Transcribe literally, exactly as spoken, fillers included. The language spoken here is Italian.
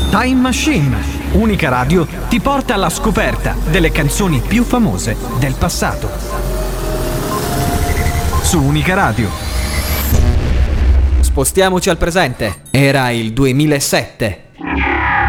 Time Machine. Unica Radio ti porta alla scoperta delle canzoni più famose del passato. Su Unica Radio. Spostiamoci al presente. Era il duemilasette.